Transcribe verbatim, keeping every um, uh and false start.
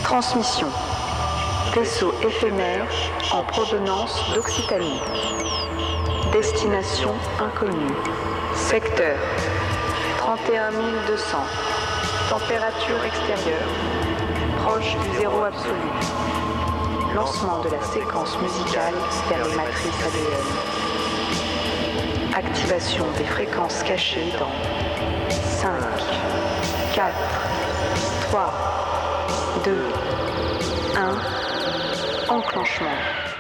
Transmission. Vaisseau éphémère en provenance d'Occitanie. Destination inconnue. Secteur trente et un mille deux cents. Température extérieure proche du zéro absolu. Lancement de la séquence musicale vers les matrices A D N. Activation des fréquences cachées dans cinq, quatre, trois, deux, un. Enclenchement.